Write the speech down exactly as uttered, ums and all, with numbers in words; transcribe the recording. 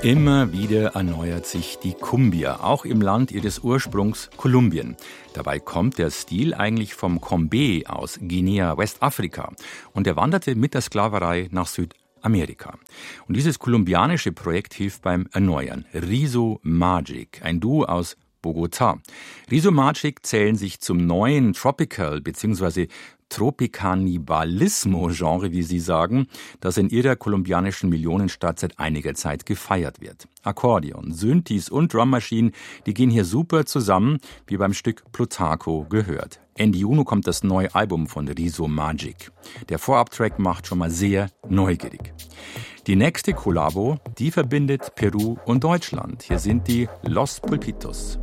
Immer wieder erneuert sich die Cumbia, auch im Land ihres Ursprungs Kolumbien. Dabei kommt der Stil eigentlich vom Combe aus Guinea, Westafrika. Und er wanderte mit der Sklaverei nach Südamerika. Und dieses kolumbianische Projekt hilft beim Erneuern. Rizzo Magic, ein Duo aus Bogotá. Rizzo Magic zählen sich zum neuen Tropical bzw. Tropicannibalismo-Genre, wie sie sagen, das in ihrer kolumbianischen Millionenstadt seit einiger Zeit gefeiert wird. Akkordeon, Synthes und Drummaschinen, die gehen hier super zusammen, wie beim Stück Plutarco gehört. Ende Juni kommt das neue Album von Rizzo Magic. Der Vorabtrack macht schon mal sehr neugierig. Die nächste Kollabo, die verbindet Peru und Deutschland. Hier sind die Los Pulpitos.